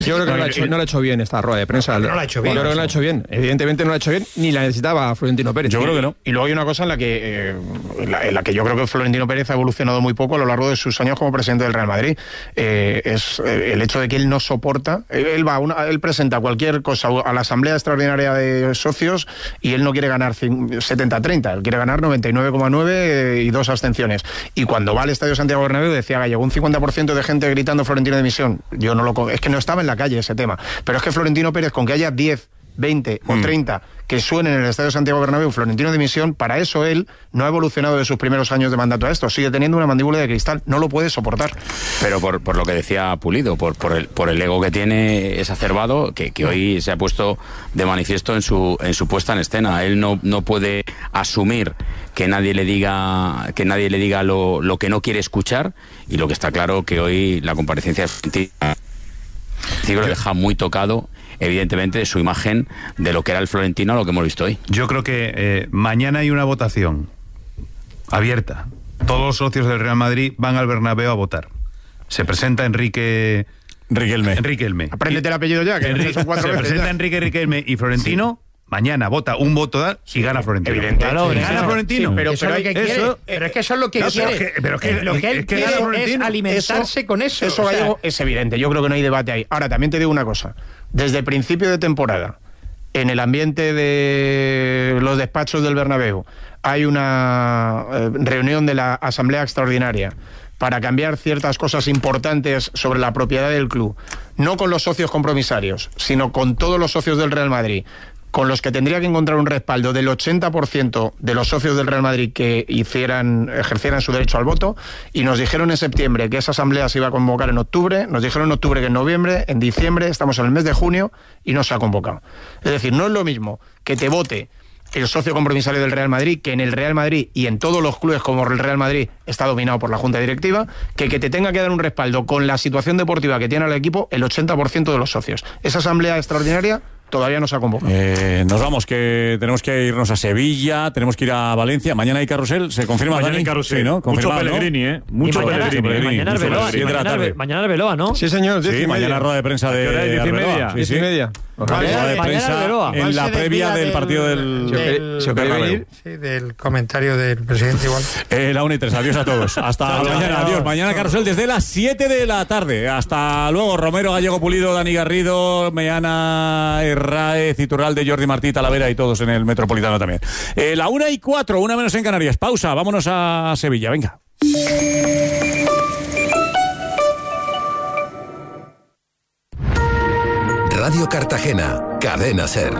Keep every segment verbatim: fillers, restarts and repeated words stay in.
Yo creo que no lo ha hecho, no lo ha hecho bien esta rueda de prensa. No, no lo ha hecho bien. Yo creo que no lo ha hecho bien. Evidentemente no lo ha hecho bien, ni la necesitaba Florentino Pérez. Yo creo que no. Y luego hay una cosa en la que eh, en, la, en la que yo creo que Florentino Pérez ha evolucionado muy poco a lo largo de sus años como presidente del Real Madrid. Eh, es eh, el hecho de que él no soporta. Él, él va, una, él presenta cualquier cosa a la asamblea extraordinaria de socios y él no quiere ganar setenta a treinta. Él quiere ganar noventa y nueve coma nueve y dos abstenciones. Y cuando va al Estadio Santiago Bernabéu decía que llegó un cincuenta por ciento de gente gritando Florentino de dimisión. Yo no lo, es que no estaba en la calle ese tema. Pero es que Florentino Pérez, con que haya diez, veinte o treinta que suenen en el Estadio Santiago Bernabéu Florentino de dimisión, para eso él no ha evolucionado de sus primeros años de mandato a esto. Sigue teniendo una mandíbula de cristal. No lo puede soportar. Pero por, por lo que decía Pulido, por, por, el, por el ego que tiene exacerbado, que, que hoy se ha puesto de manifiesto en su, en su puesta en escena. Él no, no puede asumir que nadie le diga que nadie le diga lo, lo que no quiere escuchar, y lo que está claro que hoy la comparecencia de Sí, lo deja muy tocado, evidentemente, de su imagen de lo que era el Florentino a lo que hemos visto hoy. Yo creo que eh, mañana hay una votación abierta. Todos los socios del Real Madrid van al Bernabéu a votar. Se presenta Enrique... Riquelme. Enrique Elme. Apréndete el apellido ya, que Enrique, son cuatro se veces presenta ya. Enrique Riquelme y Florentino... Sí. Mañana vota un voto da y gana Florentino. Evidente. Claro, Sí, gana sí, Florentino. sí, pero, Eso pero, es lo que eso, quiere, pero es que eso es lo que no, quiere. Pero que, pero que, lo que él es que quiere gana es alimentarse eso, con eso. Eso, o sea, Gallego, es evidente. Yo creo que no hay debate ahí. Ahora, también te digo una cosa. Desde el principio de temporada, en el ambiente de los despachos del Bernabéu, hay una eh, reunión de la Asamblea Extraordinaria para cambiar ciertas cosas importantes sobre la propiedad del club, no con los socios compromisarios, sino con todos los socios del Real Madrid, con los que tendría que encontrar un respaldo del ochenta por ciento de los socios del Real Madrid que hicieran, ejercieran su derecho al voto, y nos dijeron en septiembre que esa asamblea se iba a convocar en octubre, nos dijeron en octubre que en noviembre, en diciembre, estamos en el mes de junio y no se ha convocado. Es decir, no es lo mismo que te vote el socio compromisario del Real Madrid, que en el Real Madrid y en todos los clubes como el Real Madrid está dominado por la Junta Directiva, que que te tenga que dar un respaldo con la situación deportiva que tiene el equipo el ochenta por ciento de los socios. Esa asamblea extraordinaria todavía no se ha convocado. Eh, nos vamos, que tenemos que irnos a Sevilla, tenemos que ir a Valencia. Mañana hay carrusel, se confirma. Mañana Dani? hay carrusel. Sí, ¿no? Mucho Confirmado, Pellegrini, ¿no? ¿eh? Mucho Y mañana, Pellegrini. Pellegrini. Mañana Mucho Arbeloa, Pellegrini. mañana Tarde. mañana Arbeloa, ¿no? Sí, señor. Sí, mañana rueda de prensa de ¿A qué hora es? ¿Diez y Arbeloa. media? Sí, Diez y sí. media. Rueda de Mañana prensa Arbeloa. en la previa del partido del... Si os queréis- si os queréis venir. Sí, del comentario del presidente igual. Eh, la una y tres, adiós a todos. Hasta Chao, mañana, chao. adiós. Mañana carrusel desde las siete de la tarde. Hasta luego, Romero, Gallego Pulido, Dani Garrido, Meana Herráez, Iturralde, Jordi Martí, Talavera y todos en el Metropolitano también. Eh, la una y cuatro, una menos en Canarias. Pausa, vámonos a Sevilla, venga. Radio Cartagena, Cadena SER.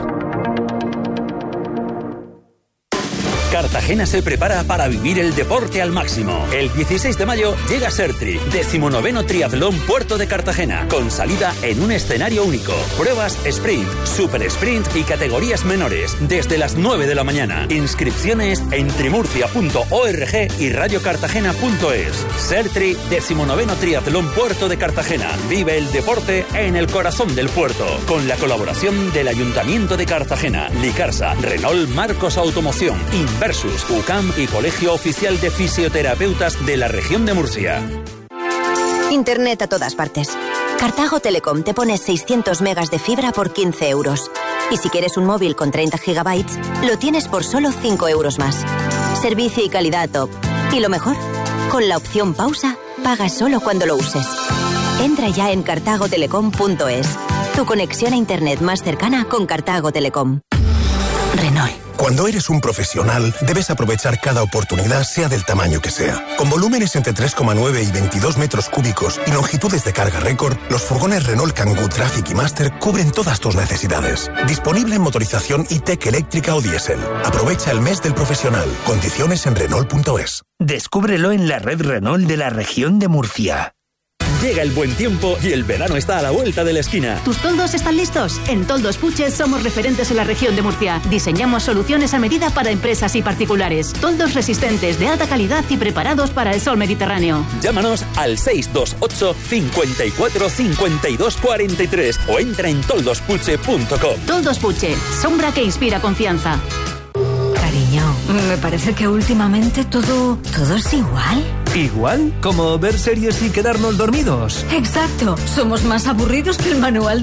Cartagena se prepara para vivir el deporte al máximo. El dieciséis de mayo llega Sertri, decimonoveno Triatlón Puerto de Cartagena, con salida en un escenario único. Pruebas sprint, super sprint y categorías menores, desde las nueve de la mañana. Inscripciones en trimurcia punto org y radiocartagena punto es. Sertri, decimonoveno Triatlón Puerto de Cartagena. Vive el deporte en el corazón del puerto, con la colaboración del Ayuntamiento de Cartagena, Licarsa, Renault Marcos Automoción, Versus, U C A M y Colegio Oficial de Fisioterapeutas de la Región de Murcia. Internet a todas partes. Cartago Telecom te pone seiscientos megas de fibra por quince euros. Y si quieres un móvil con treinta gigabytes, lo tienes por solo cinco euros más. Servicio y calidad top. Y lo mejor, con la opción pausa, pagas solo cuando lo uses. Entra ya en cartago telecom punto es. Tu conexión a Internet más cercana con Cartago Telecom. Renault. Cuando eres un profesional, debes aprovechar cada oportunidad, sea del tamaño que sea. Con volúmenes entre tres coma nueve y veintidós metros cúbicos y longitudes de carga récord, los furgones Renault Kangoo Traffic y Master cubren todas tus necesidades. Disponible en motorización e-tech eléctrica o diésel. Aprovecha el mes del profesional. Condiciones en Renault punto es. Descúbrelo en la red Renault de la región de Murcia. Llega el buen tiempo y el verano está a la vuelta de la esquina. ¿Tus toldos están listos? En Toldos Puches somos referentes en la región de Murcia. Diseñamos soluciones a medida para empresas y particulares. Toldos resistentes, de alta calidad y preparados para el sol mediterráneo. Llámanos al seis dos ocho, cincuenta y cuatro, cincuenta y dos, cuarenta y tres o entra en toldos puche punto com. Toldos Puche, sombra que inspira confianza. Cariño, me parece que últimamente todo, todo es igual. Igual como ver series y quedarnos dormidos. Exacto, somos más aburridos que el manual